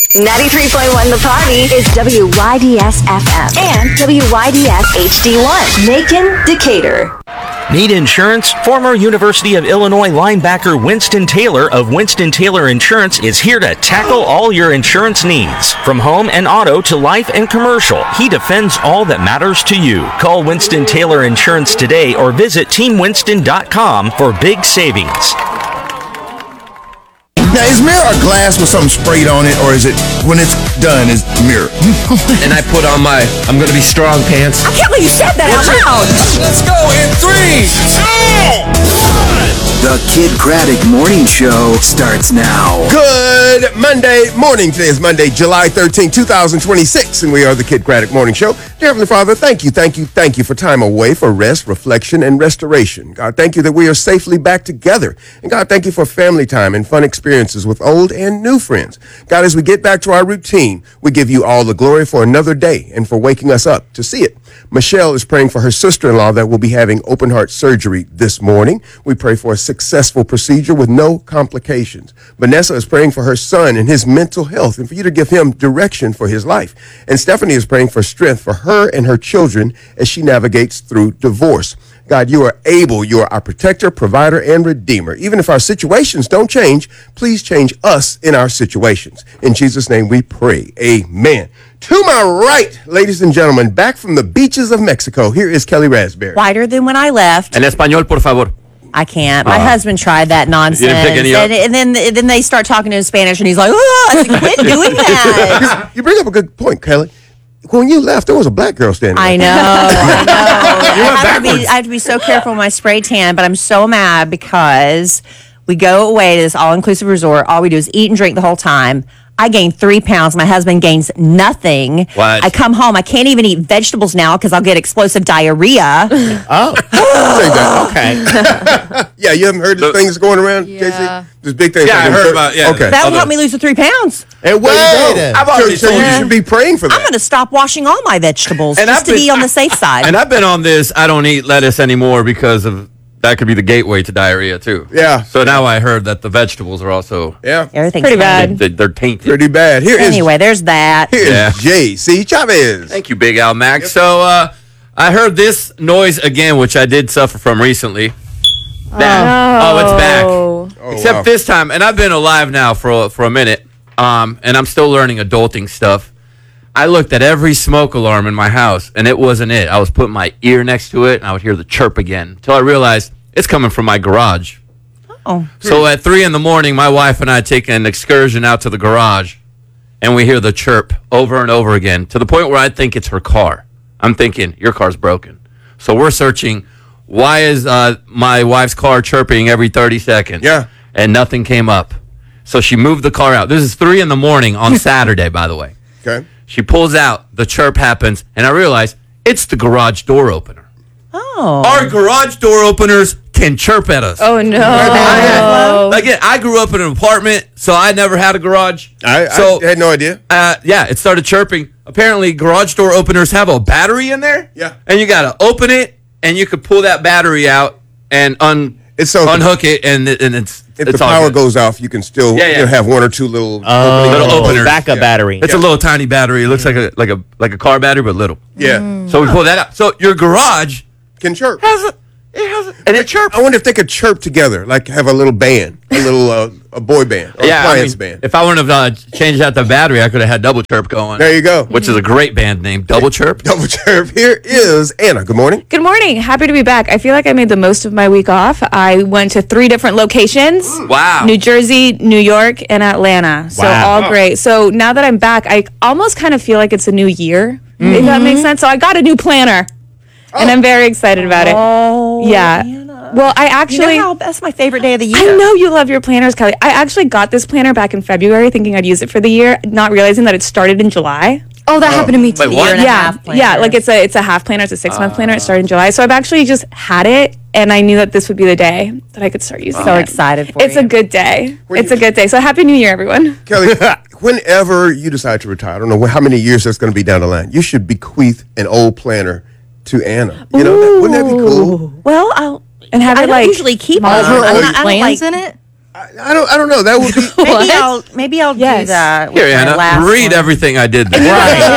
93.1 The Party is WYDS FM and WYDS HD1. Macon, Decatur. Need insurance? Former University of Illinois linebacker Winston Taylor of Winston Taylor Insurance is here to tackle all your insurance needs. From home and auto to life and commercial, he defends all that matters to you. Call Winston Taylor Insurance today or visit teamwinston.com for big savings. Now, is mirror a glass with something sprayed on it, or is it, when it's done, is mirror? And I put on my I'm gonna be strong pants. I can't believe you said that out loud. Let's go in 3, 2, 1. The Kid Craddock Morning Show starts now. Good Monday morning. Today is Monday, July 13, 2026, and we are the Kid Craddock Morning Show. Dear Heavenly Father, thank you for time away, for rest, reflection, and restoration. God, thank you that we are safely back together. And God, thank you for family time and fun experiences with old and new friends. God, as we get back to our routine, we give you all the glory for another day and for waking us up to see it. Michelle is praying for her sister-in-law that will be having open heart surgery this morning. We pray for a successful procedure with no complications. Vanessa is praying for her son and his mental health and for you to give him direction for his life. And Stephanie is praying for strength for her and her children as she navigates through divorce. God, you are able. You are our protector, provider, and redeemer. Even if our situations don't change, please change us in our situations. In Jesus' name we pray. Amen. To my right, ladies and gentlemen, back from the beaches of Mexico, here is Kelly Raspberry. Whiter than when I left. En español, por favor. I can't. My husband tried that nonsense. You didn't pick any up? And then they start talking in Spanish, and he's like, oh, I said, quit doing that. You bring up a good point, Kelly. When you left, there was a black girl standing there. I know. I have to be so careful with my spray tan, but I'm so mad because we go away to this all-inclusive resort. All we do is eat and drink the whole time. I gained 3 pounds. My husband gains nothing. What? I come home. I can't even eat vegetables now because I'll get explosive diarrhea. Oh. Okay. Yeah, you haven't heard the things going around, JC? This big thing. Yeah, I heard about it. Yeah. Okay. That will help me lose the 3 pounds. And where you go? I've already So told you you. should be praying for that. I'm going to stop washing all my vegetables And just I've to been- be on the safe side. And I've been on this, I don't eat lettuce anymore because of that could be the gateway to diarrhea too. Yeah. So now I heard that the vegetables are also Everything's Pretty bad. they're tainted. Pretty bad. Anyway, there's that. Here's Yeah. JC Chavez. Thank you, Big Al Mac. So I heard this noise again, which I did suffer from recently. That. Oh, it's back. Oh, Except wow. this time, and I've been alive now for a minute, and I'm still learning adulting stuff. I looked at every smoke alarm in my house, and it wasn't it. I was putting my ear next to it, and I would hear the chirp again until I realized it's coming from my garage. Oh. So at 3 a.m, my wife and I take an excursion out to the garage, and we hear the chirp over and over again to the point where I think it's her car. I'm thinking, your car's broken. So we're searching, why is my wife's car chirping every 30 seconds? Yeah. And nothing came up. So she moved the car out. This is 3 a.m. on Saturday, by the way. Okay. She pulls out, the chirp happens, and I realize it's the garage door opener. Oh. Our garage door openers can chirp at us. Oh, no. I grew up in an apartment, so I never had a garage. I had no idea. Yeah, it started chirping. Apparently, garage door openers have a battery in there. Yeah. And you got to open it, and you could pull that battery out and unhook it, and it's If it's the all power good. goes off, you can still have one or two little little openers. Backup battery. It's a little tiny battery. It looks like a car battery, but little. Yeah. So we pull that out. So your garage Can chirp. and it chirps. I wonder if they could chirp together, like have a little band, a little a boy band, or a appliance band. If I wouldn't have changed out the battery, I could have had Double Chirp going. There you go. Which is a great band name, Double Chirp. Double chirp. Here is Anna. Good morning. Good morning. Happy to be back. I feel like I made the most of my week off. I went to 3 different locations. Wow. New Jersey, New York, and Atlanta. So all great. So now that I'm back, I almost kind of feel like it's a new year, if that makes sense. So I got a new planner, and I'm very excited about it. Oh, Yeah. Anna. Well, I actually... that's my favorite day of the year. I know you love your planners, Kelly. I actually got this planner back in February thinking I'd use it for the year, not realizing that it started in July. Oh, that happened to me too. Wait, what? Year and a Yeah, half planner. yeah, like it's a half planner. It's a 6-month planner. It started in July. So I've actually just had it, and I knew that this would be the day that I could start using So it. excited for It's you. a good day. It's a good day. So Happy New Year, everyone. Kelly, whenever you decide to retire, I don't know how many years that's going to be down the line, you should bequeath an old planner to Anna. You know, wouldn't that be cool? Well, And have I it don't like usually keep All them. her I old don't plans like- in it? I don't know. That would be Maybe I'll do Yes. that. Here, with my Anna, last read one. everything I did there.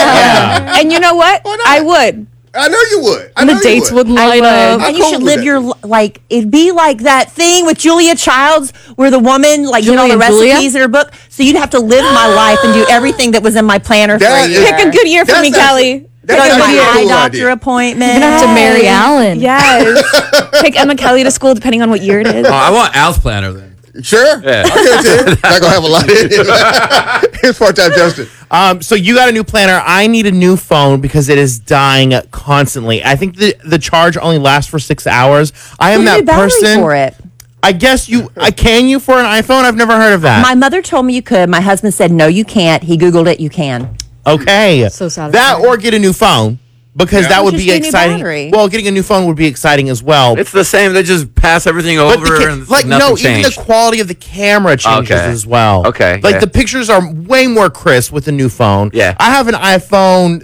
And you know what? Why not? I would. I know you would. I And know the dates you would. would line up. And you cool should with live that. your like. It'd be like that thing with Julia Childs, where the woman like did all Julia the and Julia? recipes in her book. So you'd have to live my life and do everything that was in my planner for That a is- year. Pick a good year for That's me, actually- Kelly. That's Go to actually my a eye cool doctor idea. appointment. To Mary Allen. Yes. Pick Emma Kelly to school, depending on what year it is. Oh, I want Al's planner then. Sure. Yeah. I'll give it to him. Not gonna have a lot in it. Here's part-time Justin. So you got a new planner. I need a new phone because it is dying constantly. I think the charge only lasts for 6 hours. I am Put a that new battery person. for it. I guess can you for an iPhone? I've never heard of that. My mother told me you could. My husband said no, you can't. He Googled it. You can. Okay. So satisfying. That or get a new phone because that would Just be get a new exciting. battery. Well, getting a new phone would be exciting as well. It's the same. They just pass everything But over and like nothing no, changed. even the quality of the camera changes Okay. as well. Okay, like yeah. the pictures are way more crisp with the new phone. Yeah. I have an iPhone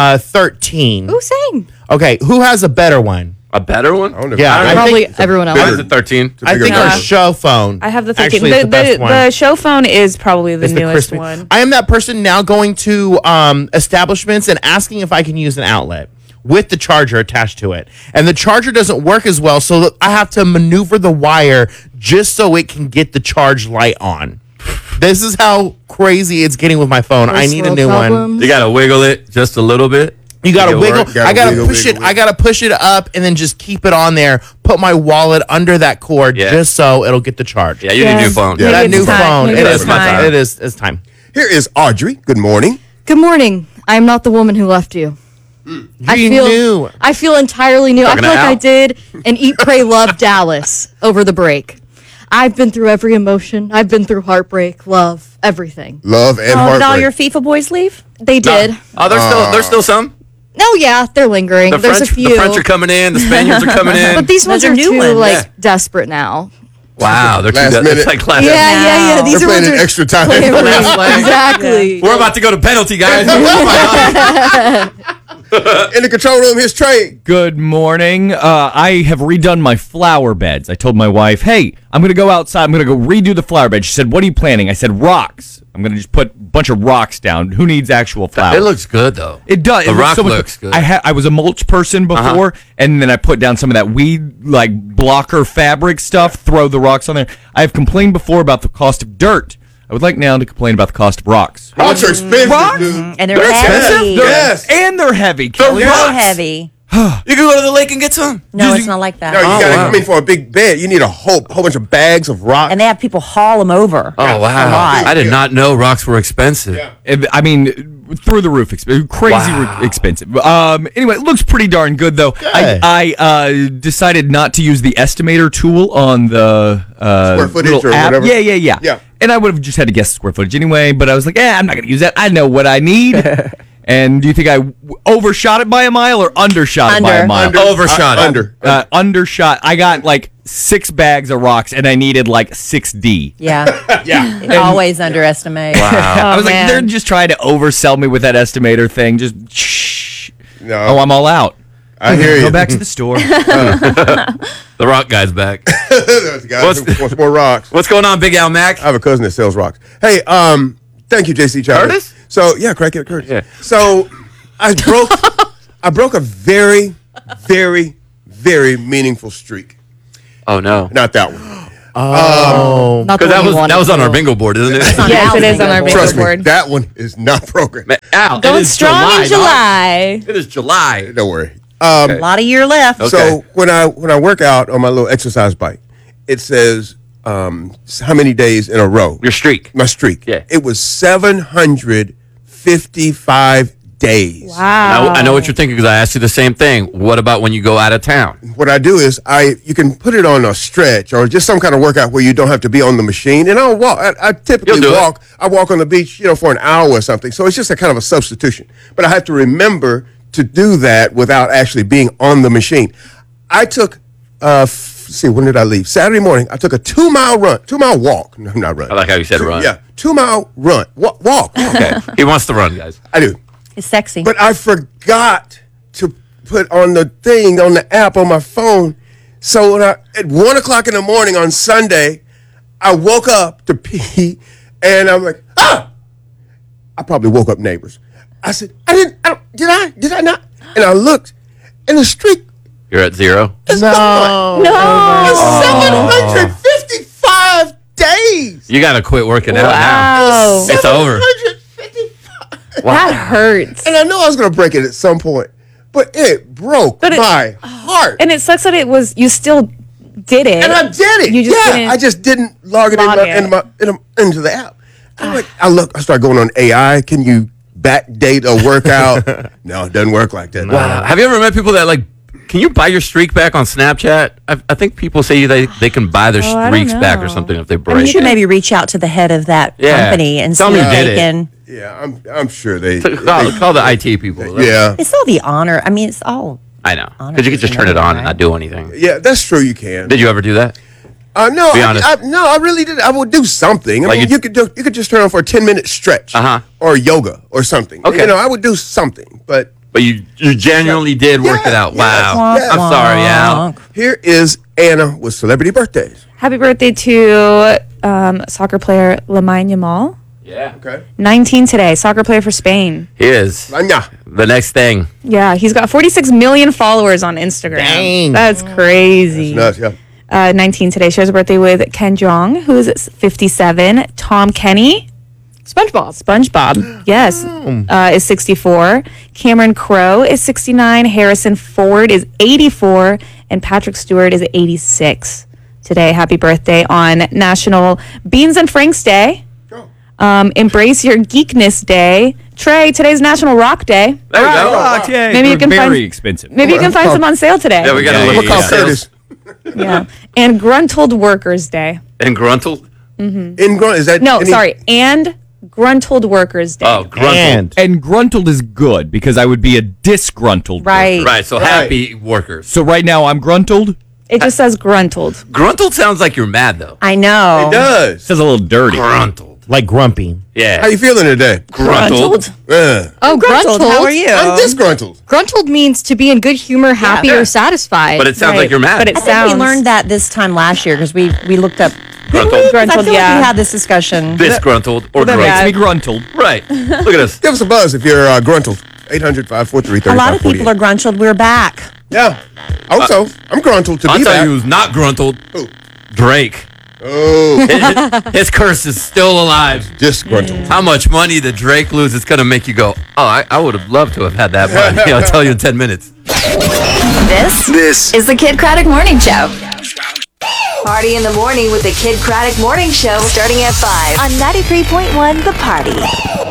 13. Ooh, same. Okay, who has a better one? A better one? Yeah, I Probably think, everyone else. What is it, 13? I think our show phone. I have the 13. actually is the best one. The show phone is probably the It's the newest crispy- one. I am that person now going to establishments and asking if I can use an outlet with the charger attached to it. And the charger doesn't work as well, so I have to maneuver the wire just so it can get the charge light on. This is how crazy it's getting with my phone. I need a new one. You got to wiggle it just a little bit. You gotta Make it wiggle. work. I gotta wiggle, push wiggle, it. I gotta push it up and then just keep it on there. Put my wallet under that cord Yeah. just so it'll get the charge. Yeah, you need a new phone. Yeah. That Maybe new it's time. phone. Maybe It it's is. time. It is. It's time. Here is Audrey. Good morning. Good morning. I am not the woman who left you. I You feel knew. I feel entirely new. I Talking feel to like I Al? did an Eat, Pray, Love Dallas over the break. I've been through every emotion. I've been through heartbreak, love, everything. Love and Oh, did heartbreak. all your FIFA boys leave? They did. Oh, there's still some. No, yeah, they're lingering. The There's French, a few. the French are coming in. The Spaniards are coming in. But these Those ones are are new too ones. like Yeah. desperate now. Wow, they're Last too minute. It's like last Yeah, minute. yeah. They're These are playing ones in are extra time. exactly. We're about to go to penalty, guys. In the control room, here's Trey. Good morning. I have redone my flower beds. I told my wife, hey, I'm going to go outside. I'm going to go redo the flower bed. She said, what are you planting? I said, rocks. I'm going to just put a bunch of rocks down. Who needs actual flowers? It looks good though. It does. The It looks rock so much- looks good. I was a mulch person before, and then I put down some of that weed like blocker fabric stuff. Throw the rocks on there. I have complained before about the cost of dirt. I would like now to complain about the cost of rocks. Rocks are expensive, Rocks? dude. And they're heavy. Yes. And they're heavy. Kelly. Real rocks. heavy. You can go to the lake and get some. No, it's not like that. No, you gotta wow. come in for a big bed. You need a whole bunch of bags of rocks. And they have people haul them over. Oh A wow! lot. I did not know rocks were expensive. I mean, through the roof, crazy expensive. Anyway, it looks pretty darn good though. I decided not to use the estimator tool on the Square footage little or app. whatever? Yeah. Yeah. And I would have just had to guess the square footage anyway. But I was like, I'm not going to use that. I know what I need. And do you think I overshot it by a mile or undershot it by a Under. mile? Overshot it. Undershot. I got like 6 bags of rocks, and I needed like 6D. Yeah. yeah. Always underestimate. I was like, man. they're just trying to oversell me with that estimator thing. Just shh. No. Oh, I'm all out. I hear you. Go back to the store. The rock guy's back. Those guys What's who wants more rocks. What's going on, Big Al Mac? I have a cousin that sells rocks. Hey, thank you, JC Chowder. Curtis? So yeah, Crackhead Curtis. Yeah. So I broke a very, very, very meaningful streak. Oh no! Not that one. Not the Because one you wanted that was on to. our bingo board, isn't it? Yes, it is on our bingo Trust me, board. that one is not programmed. Al, it Going is strong in dog. July. It is July. Don't worry. A lot of year left. Okay. So when I work out on my little exercise bike, it says how many days in a row. Your streak. My streak. Yeah. It was 755 days. Wow. I know what you're thinking because I asked you the same thing. What about when you go out of town? What I do is you can put it on a stretch or just some kind of workout where you don't have to be on the machine. And I'll walk. I typically You'll do walk. I walk on the beach, for an hour or something. So it's just a kind of a substitution. But I have to remember to do that without actually being on the machine. I took, when did I leave? Saturday morning, I took a 2-mile walk. No, not run. I like how you said run. Yeah, 2-mile run. Walk. Okay. He wants to run, guys. I do. It's sexy. But I forgot to put on the thing on the app on my phone. So at 1:00 in the morning on Sunday, I woke up to pee, and I'm like, ah! I probably woke up neighbors. I said, did I not? And I looked, and the streak You're at 0? is gone. No. 755 days. You got to quit working out now. Wow. It's over. 755. That hurts. And I know I was going to break it at some point, but it broke my heart. And it sucks that you still did it. And I did it. You just didn't I just didn't log it into the app. I started going on AI. Can you backdate a workout? No, it doesn't work like that. Wow. Have you ever met people that can you buy your streak back on Snapchat? I think people say they can buy their streaks back or something if they break. You should maybe reach out to the head of that company and see if they can. Yeah, I'm sure they call the IT people. Yeah, it's all the honor. I mean, it's all. I know, because you could just turn it on and not do anything. Yeah, that's true. You can. Did you ever do that? No, Be honest. I really did. I would do something. I mean, you could just turn on for a 10-minute stretch, or yoga or something. Okay, I would do something, but you genuinely did work it out. Wow, I'm sorry, Al. Here is Anna with celebrity birthdays. Happy birthday to soccer player Lamine Yamal. Yeah. Okay. 19 today. Soccer player for Spain. He is. The next thing. Yeah, he's got 46 million followers on Instagram. Dang. That's crazy. That's nuts, yeah. 19 today. Shares a birthday with Ken Jeong, who is 57. Tom Kenny. SpongeBob. Yes. Is 64. Cameron Crowe is 69. Harrison Ford is 84. And Patrick Stewart is 86 today. Happy birthday on National Beans and Franks Day. Embrace Your Geekness Day. Trey, today's National Rock Day. There you go. Rock, yay. Maybe you can very find expensive. Maybe you can find some on sale today. Yeah, we got to look Call at Curtis. Yeah. And Gruntled Workers Day. And Gruntled? Is that And Gruntled Workers Day. Oh, Gruntled. And gruntled is good because I would be a disgruntled Right. worker. Right, so happy workers. So right now I'm gruntled. It just says Gruntled. Gruntled sounds like you're mad, though. I know. It does. It says a little dirty. Gruntled. Like grumpy. Yeah. How you feeling today? Gruntled. Yeah. Oh, gruntled. How are you? I'm disgruntled. Gruntled means to be in good humor, happy, or satisfied. But it sounds like you're mad. But it I think sounds. we learned that this time last year because we looked up. Gruntled. I Gruntled, feel like yeah. we had this discussion. Disgruntled or That gruntled. makes me gruntled. Right. Look at us. Give us a buzz if you're gruntled. 800-543-3548. A lot of people are gruntled. We're back. Yeah. Also, I'm gruntled to I'll be tell back. you who's not gruntled. Who? Drake. Oh, His curse is still alive. disgruntled. How much money did Drake lose? It's going to make you go, I would have loved to have had that money. I'll tell you in 10 minutes. This is the Kid Craddock Morning Show. Party in the morning with the Kid Craddock Morning Show starting at 5 on 93.1 The Party.